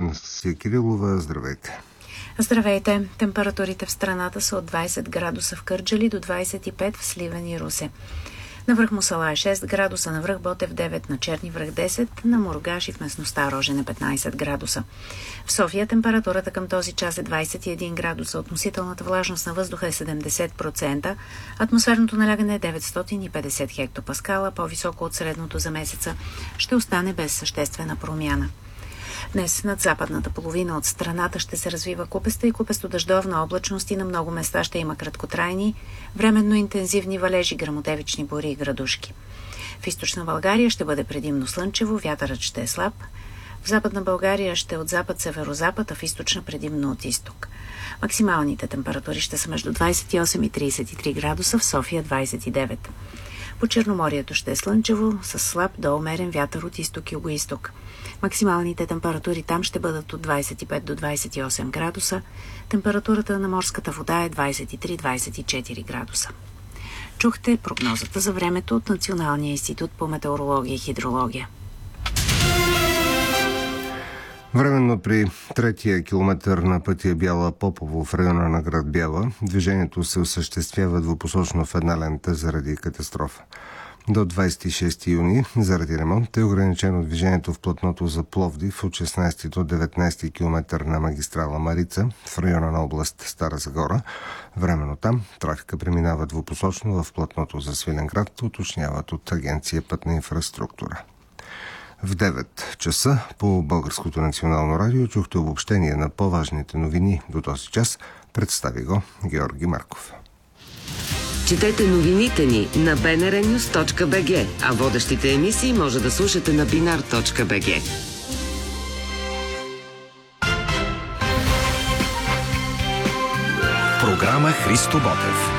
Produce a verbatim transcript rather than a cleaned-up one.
Анастасия Кирилова, здравейте. Здравейте! Температурите в страната са от двайсет градуса в Кърджали до двайсет и пет в Сливен и Русе. На връх Мусала е шест градуса, на връх Ботев девет, на Черни връх десет, на Мургаш и в местността Рожен е петнайсет градуса. В София температурата към този час е двайсет и един градуса, относителната влажност на въздуха е седемдесет процента, атмосферното налягане е деветстотин и петдесет хектопаскала, по-високо от средното за месеца, ще остане без съществена промяна. Днес над западната половина от страната ще се развива купеста и купесто-дъждовна облачност и на много места ще има краткотрайни, временно интензивни валежи, гръмотевични бури и градушки. В източна България ще бъде предимно слънчево, вятърът ще е слаб. В западна България ще е от запад-северозапад, а в източна предимно от изток. Максималните температури ще са между двайсет и осем и трийсет и три градуса, в София двайсет и девет. По Черноморието ще е слънчево, с слаб до умерен вятър от изток и югоизток. Максималните температури там ще бъдат от двайсет и пет до двайсет и осем градуса. Температурата на морската вода е двайсет и три до двайсет и четири градуса. Чухте прогнозата за времето от Националния институт по метеорология и хидрология. Временно при третия километър на пътя Бяла Попово в района на град Бяла, движението се осъществява двупосочно в една лента заради катастрофа. До двайсет и шести юни, заради ремонт, е ограничено движението в платното за Пловдив от шестнайсети до деветнайсети километър на магистрала Марица в района на област Стара Загора. Временно там трафика преминава двупосочно в платното за Свиленград, уточняват от Агенция Пътна инфраструктура. В девет часа по Българското национално радио чухте обобщение на по-важните новини до този час. Представи го Георги Марков. Четете новините ни на би ен ар нюз точка би джи, а водещите емисии може да слушате на бинар точка би джи. Програма Христо Ботев.